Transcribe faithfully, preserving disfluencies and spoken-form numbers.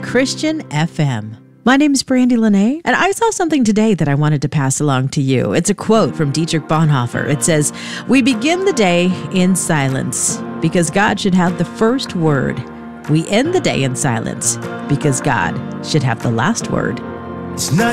Christian F M. My name is Brandy Lene, and I saw something today that I wanted to pass along to you. It's a quote from Dietrich Bonhoeffer. It says, "We begin the day in silence because God should have the first word. We end the day in silence because God should have the last word." It's not